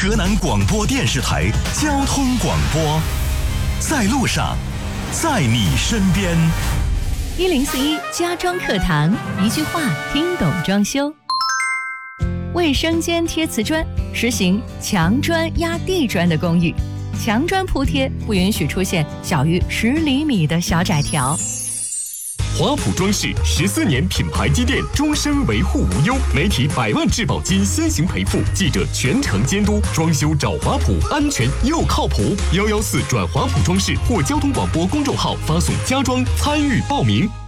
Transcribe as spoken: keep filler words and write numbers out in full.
河南广播电视台交通广播，在路上，在你身边。 一零四一家装课堂，一句话听懂装修。卫生间贴瓷砖，实行墙砖压地砖的公寓，墙砖铺贴不允许出现小于十厘米的小窄条。 华普装饰十四年品牌积淀，终身维护无忧，媒体百万质保金先行赔付，记者全程监督，装修找华普，安全又靠谱。幺幺四转华普装饰或交通广播公众号发送家装参与报名。